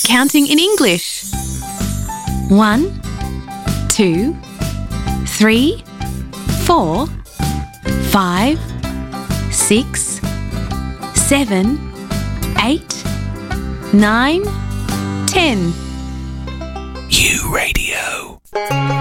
counting in English. 1, 2, 3, 4, 5, 6, 7, 8, 9, 10. U Radio.